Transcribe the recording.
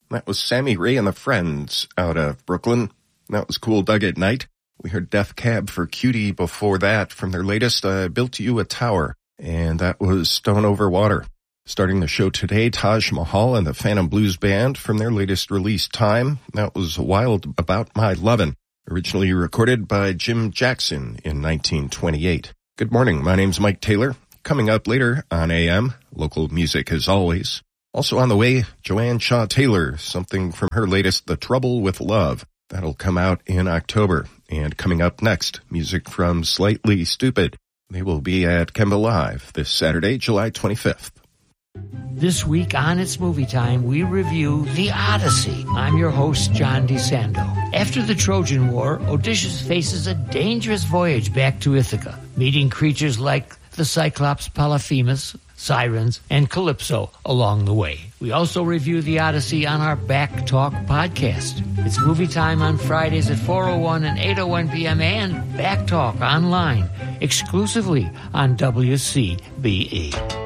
That was Sammy Ray and the Friends out of Brooklyn. That was Cool Doug at Night. We heard Death Cab for Cutie before that from their latest Built You a Tower, and that was Stone Over Water. Starting the show today, Taj Mahal and the Phantom Blues Band from their latest release, Time. That was Wild About My Lovin', originally recorded by Jim Jackson in 1928. Good morning, my name's Mike Taylor. Coming up later on AM, local music as always. Also on the way, Joanne Shaw Taylor, something from her latest The Trouble with Love. That'll come out in October. And coming up next, music from Slightly Stupid. They will be at Kemba Live this Saturday, July 25th. This week on It's Movie Time, we review The Odyssey. I'm your host, John DeSando. After the Trojan War, Odysseus faces a dangerous voyage back to Ithaca, meeting creatures like the Cyclops Polyphemus, Sirens, and Calypso along the way. We also review The Odyssey on our Back Talk podcast. It's Movie Time on Fridays at 4:01 and 8:01 p.m. and Back Talk online, exclusively on WCBE.